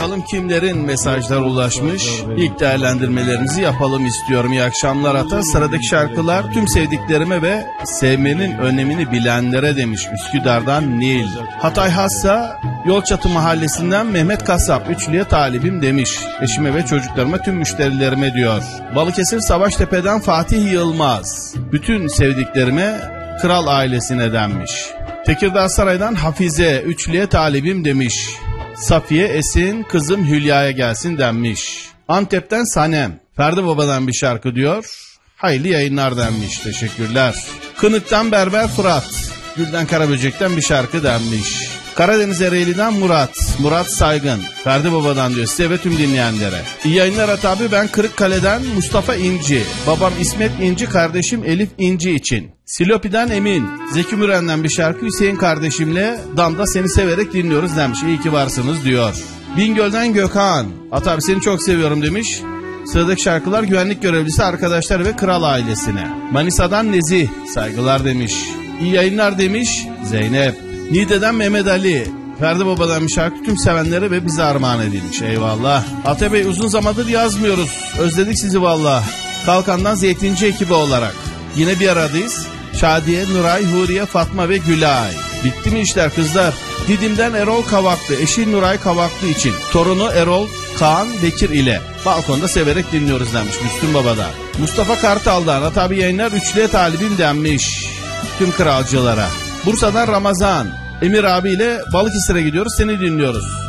Bakalım kimlerin mesajlar ulaşmış. İlk değerlendirmelerinizi yapalım istiyorum. İyi akşamlar Ata. Sıradaki şarkılar tüm sevdiklerime ve sevmenin önemini bilenlere demiş. Üsküdar'dan Nil. Hatay Hassa Yolçatı Mahallesi'nden Mehmet Kasap. Üçlüye talibim demiş. Eşime ve çocuklarıma, tüm müşterilerime diyor. Balıkesir Savaştepe'den Fatih Yılmaz. Bütün sevdiklerime, kral ailesine denmiş. Tekirdağ Saray'dan Hafize. Üçlüye talibim demiş. Safiye Esin, kızım Hülya'ya gelsin denmiş. Antep'ten Sanem. Ferdi Baba'dan bir şarkı diyor. Hayırlı yayınlar denmiş. Teşekkürler. Kınık'tan Berber Fırat. Gülden Karaböcek'ten bir şarkı denmiş. Karadeniz Ereğli'den Murat. Murat Saygın. Ferdi Baba'dan diyor size ve tüm dinleyenlere. İyi yayınlar At abi, ben Kırıkkale'den Mustafa İnci. Babam İsmet İnci, kardeşim Elif İnci için. Silopi'den Emin. Zeki Müren'den bir şarkı Hüseyin kardeşimle Damda seni severek dinliyoruz demiş. İyi ki varsınız diyor. Bingöl'den Gökhan. At abi seni çok seviyorum demiş. Sıradaki şarkılar güvenlik görevlisi arkadaşlar ve kral ailesine. Manisa'dan Nezih. Saygılar demiş. İyi yayınlar demiş Zeynep. Niğde'den Mehmet Ali. Ferdi Baba'dan bir şarkı tüm sevenlere ve bize armağan edilmiş. Eyvallah. Ate Bey uzun zamandır yazmıyoruz. Özledik sizi valla. Kalkan'dan Zeytinci ekibi olarak. Yine bir aradayız. Şadiye, Nuray, Huriye, Fatma ve Gülay. Bitti mi işler kızlar? Didim'den Erol Kavaklı. Eşi Nuray Kavaklı için. Torunu Erol Kaan Bekir ile. Balkonda severek dinliyoruz demiş Müslüm Baba'da. Mustafa Kartal'dan At abi yayınlar üçlüye talibim denmiş. Tüm kralcılara. Bursa'dan Ramazan. Emir abiyle Balıkesir'e gidiyoruz, seni dinliyoruz.